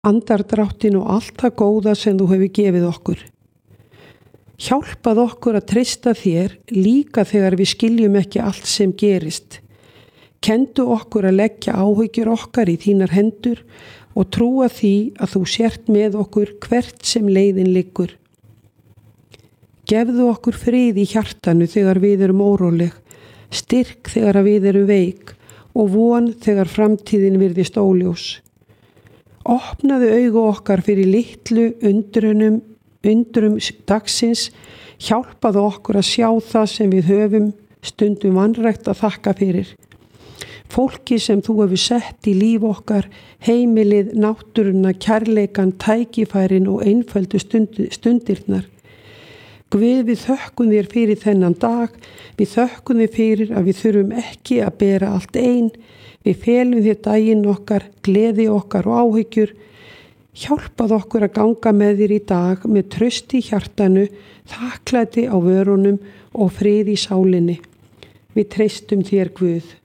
andardráttin og allt það góða sem þú hefur gefið okkur. Hjálpað okkur að treysta þér líka þegar við skiljum ekki allt sem gerist. Kendu okkur að leggja áhyggjur okkar í þínar hendur og trúa því að þú sért með okkur hvert sem leiðin liggur. Gefðu okkur frið í hjartanu þegar við erum óróleg, styrk þegar við erum veik og von þegar framtíðin virðist óljós. Opnaðu augu okkar fyrir litlu undrum dagsins, hjálpaðu okkur að sjá það sem við höfum stundum vanrækt að þakka fyrir. Fólki sem þú hefur sett í líf okkar, heimilið, náttúruna, kærleikan, tækifærin og einföldu stundirnar. Guð, við þökkum þér fyrir þennan dag, við þökkum þér fyrir að við þurfum ekki að bera allt ein, við felum þér daginn okkar, gleði okkar og áhyggjur. Hjálpað okkur að ganga með þér í dag með traust í hjartanu, þakklæti á vörunum og frið í sálinni. Við treystum þér, Guð.